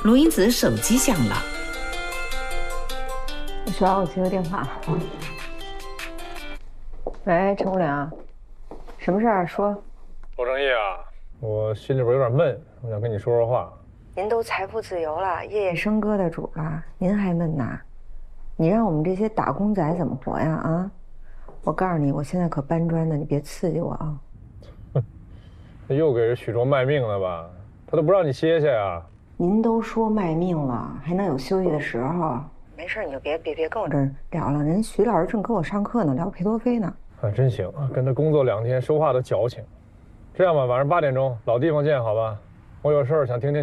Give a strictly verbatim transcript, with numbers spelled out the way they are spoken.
陆英子手机响了。 你说让我接个电话。喂，陈国良，什么事儿？说。 陆正义啊，我心里边有点闷，我想跟你说说话。 您都财富自由了，夜夜笙歌的主了，您还闷呐？你让我们这些打工仔怎么活呀？啊！我告诉你，我现在可搬砖呢，你别刺激我啊！ 哼，又给人许州卖命了吧？他都不让你歇歇呀？ 您都说卖命了，还能有休息的时候？没事，你就别别别跟我这儿聊了。人徐老师正给我上课呢，聊裴多菲呢。 啊，真行，跟他工作两天，说话都矫情。这样吧，晚上八点钟老地方见，好吧？我有事儿想听听。